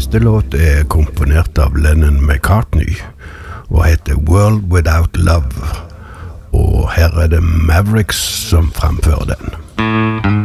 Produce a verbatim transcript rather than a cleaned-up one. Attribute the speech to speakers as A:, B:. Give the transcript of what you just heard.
A: Neste låt er komponert av Lennon McCartney og heter World Without Love. Og her er det Mavericks som framfører den.